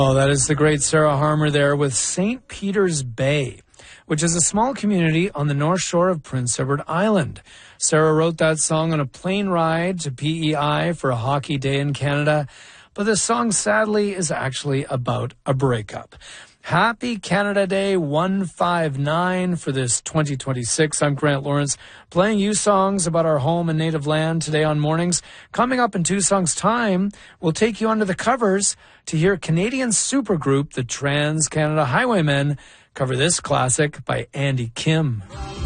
Oh, that is the great Sarah Harmer there with St. Peter's Bay, which is a small community on the north shore of Prince Edward Island. Sarah wrote that song on a plane ride to PEI for a hockey day in Canada, but the song sadly is actually about a breakup. Happy Canada Day 159 for this 2026. I'm Grant Lawrence, playing you songs about our home and native land today on Mornings. Coming up in 2 songs' time, we'll take you under the covers to hear Canadian supergroup the Trans-Canada Highwaymen cover this classic by Andy Kim.